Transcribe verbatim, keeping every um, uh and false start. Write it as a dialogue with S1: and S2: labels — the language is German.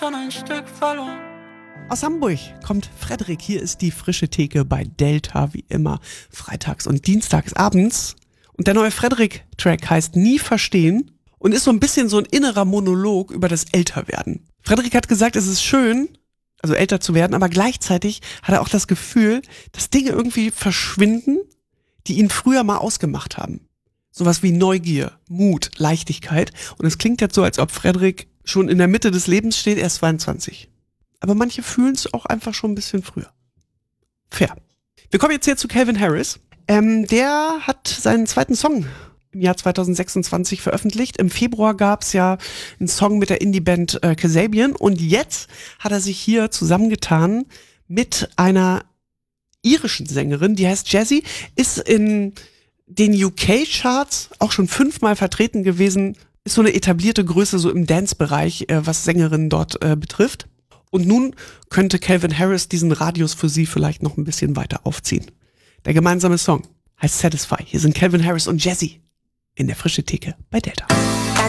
S1: dann ein Stück verloren.
S2: Aus Hamburg kommt Frederik. Hier ist die frische Theke bei Delta, wie immer, freitags und dienstags abends. Und der neue Frederik-Track heißt Nie verstehen und ist so ein bisschen so ein innerer Monolog über das Älterwerden. Frederik hat gesagt, es ist schön, also älter zu werden, aber gleichzeitig hat er auch das Gefühl, dass Dinge irgendwie verschwinden, die ihn früher mal ausgemacht haben. Sowas wie Neugier, Mut, Leichtigkeit. Und es klingt jetzt so, als ob Frederik schon in der Mitte des Lebens steht, er ist zweiundzwanzig. Aber manche fühlen es auch einfach schon ein bisschen früher. Fair. Wir kommen jetzt hier zu Calvin Harris. Ähm, der hat seinen zweiten Song im Jahr zwanzig sechsundzwanzig veröffentlicht. Im Februar gab es ja einen Song mit der Indie-Band äh, Kasabian. Und jetzt hat er sich hier zusammengetan mit einer irischen Sängerin, die heißt Jazzy, ist in den U K-Charts auch schon fünfmal vertreten gewesen, ist so eine etablierte Größe so im Dance-Bereich, äh, was Sängerinnen dort äh, betrifft. Und nun könnte Calvin Harris diesen Radius für sie vielleicht noch ein bisschen weiter aufziehen. Der gemeinsame Song heißt Satisfy. Hier sind Calvin Harris und Jazzy in der frische Theke bei Delta.